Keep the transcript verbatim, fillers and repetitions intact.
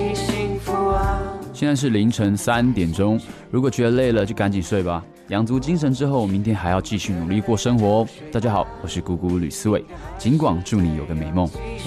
你幸福啊。 现在是凌晨三点钟，如果觉得累了就赶紧睡吧，养足精神之后，明天还要继续努力过生活哦。大家好，我是姑姑吕思伟，尽管祝你有个美梦，